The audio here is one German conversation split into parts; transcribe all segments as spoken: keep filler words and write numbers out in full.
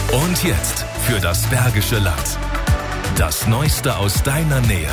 Und jetzt für das Bergische Land. Das Neueste aus deiner Nähe.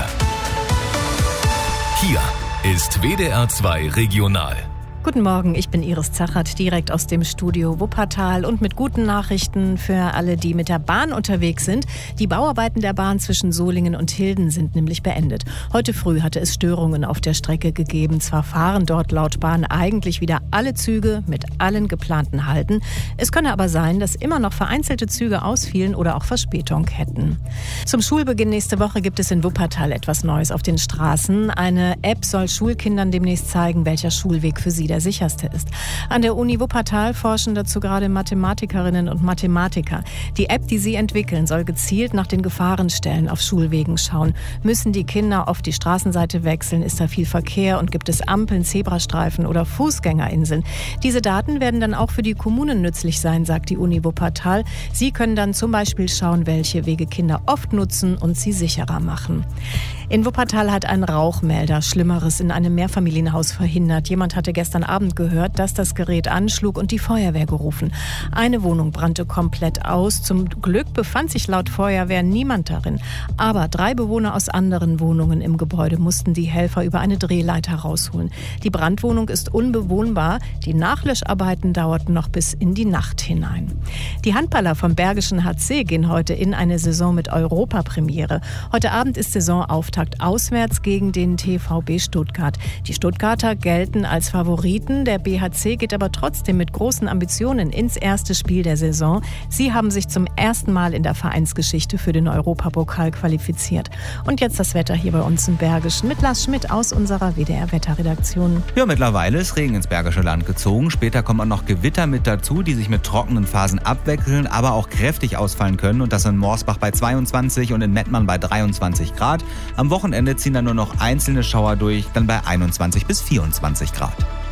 Hier ist W D R zwei Regional. Guten Morgen, ich bin Iris Zachert, direkt aus dem Studio Wuppertal und mit guten Nachrichten für alle, die mit der Bahn unterwegs sind. Die Bauarbeiten der Bahn zwischen Solingen und Hilden sind nämlich beendet. Heute früh hatte es Störungen auf der Strecke gegeben. Zwar fahren dort laut Bahn eigentlich wieder alle Züge mit allen geplanten Halten. Es könne aber sein, dass immer noch vereinzelte Züge ausfielen oder auch Verspätung hätten. Zum Schulbeginn nächste Woche gibt es in Wuppertal etwas Neues auf den Straßen. Eine App soll Schulkindern demnächst zeigen, welcher Schulweg für sie der sicherste ist. An der Uni Wuppertal forschen dazu gerade Mathematikerinnen und Mathematiker. Die App, die sie entwickeln, soll gezielt nach den Gefahrenstellen auf Schulwegen schauen. Müssen die Kinder auf die Straßenseite wechseln? Ist da viel Verkehr und gibt es Ampeln, Zebrastreifen oder Fußgängerinseln? Diese Daten werden dann auch für die Kommunen nützlich sein, sagt die Uni Wuppertal. Sie können dann zum Beispiel schauen, welche Wege Kinder oft nutzen und sie sicherer machen. In Wuppertal hat ein Rauchmelder Schlimmeres in einem Mehrfamilienhaus verhindert. Jemand hatte gestern Abend gehört, dass das Gerät anschlug und die Feuerwehr gerufen. Eine Wohnung brannte komplett aus. Zum Glück befand sich laut Feuerwehr niemand darin. Aber drei Bewohner aus anderen Wohnungen im Gebäude mussten die Helfer über eine Drehleiter rausholen. Die Brandwohnung ist unbewohnbar. Die Nachlöscharbeiten dauerten noch bis in die Nacht hinein. Die Handballer vom Bergischen H C gehen heute in eine Saison mit Europapremiere. Heute Abend ist Saisonauftakt auswärts gegen den T V B Stuttgart. Die Stuttgarter gelten als Favoriten. Der B H C geht aber trotzdem mit großen Ambitionen ins erste Spiel der Saison. Sie haben sich zum ersten Mal in der Vereinsgeschichte für den Europapokal qualifiziert. Und jetzt das Wetter hier bei uns im Bergischen mit Lars Schmidt aus unserer W D R-Wetterredaktion. Ja, mittlerweile ist Regen ins Bergische Land gezogen. Später kommen auch noch Gewitter mit dazu, die sich mit trockenen Phasen abwechseln, aber auch kräftig ausfallen können. Und das in Morsbach bei zweiundzwanzig und in Mettmann bei dreiundzwanzig Grad. Am Wochenende ziehen dann nur noch einzelne Schauer durch, dann bei einundzwanzig bis vierundzwanzig Grad.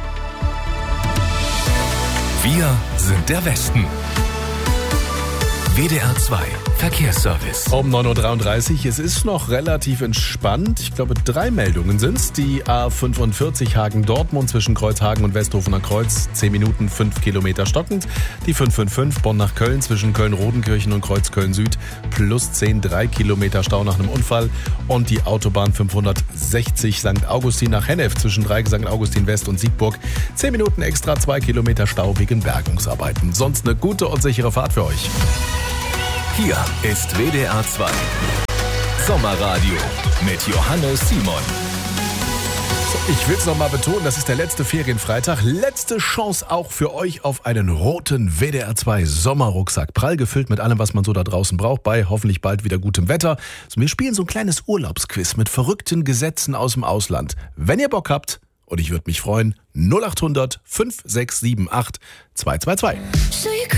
Wir sind der Westen. W D R zwei Verkehrsservice. Um neun Uhr dreiunddreißig, es ist noch relativ entspannt. Ich glaube, drei Meldungen sind's. Die A fünfundvierzig Hagen-Dortmund zwischen Kreuzhagen und Westhofener Kreuz, zehn Minuten, fünf Kilometer stockend. Die fünf fünf fünf Bonn nach Köln zwischen Köln-Rodenkirchen und Kreuz-Köln-Süd, plus zehn, drei Kilometer Stau nach einem Unfall. Und die Autobahn fünfhundertsechzig Sankt Augustin nach Hennef zwischen Dreieck Sankt Augustin West und Siegburg, zehn Minuten extra, zwei Kilometer Stau wegen Bergungsarbeiten. Sonst eine gute und sichere Fahrt für euch. Hier ist W D R zwei Sommerradio mit Johannes Simon. So, ich will es nochmal betonen, das ist der letzte Ferienfreitag. Letzte Chance auch für euch auf einen roten W D R zwei Sommerrucksack. Prall gefüllt mit allem, was man so da draußen braucht, bei hoffentlich bald wieder gutem Wetter. So, wir spielen so ein kleines Urlaubsquiz mit verrückten Gesetzen aus dem Ausland. Wenn ihr Bock habt, und ich würde mich freuen, null acht hundert fünf sechs sieben acht zwei zwei zwei.